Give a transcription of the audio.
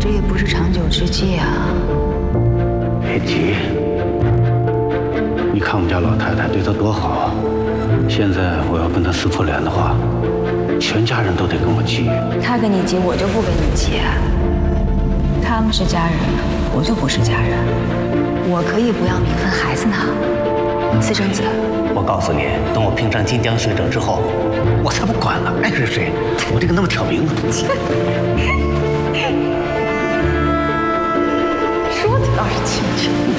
这也不是长久之计啊。 别急，你看我们家老太太对她多好啊！现在我要跟她撕破脸的话，全家人都得跟我急。 他跟你急，我就不跟你急。他们是家人，我就不是家人。我可以不要名分，孩子呢？私生子。 我告诉你，等我评上晋江学者之后，我才不管了，爱谁谁。我这个那么挑明的。 说的倒是清楚。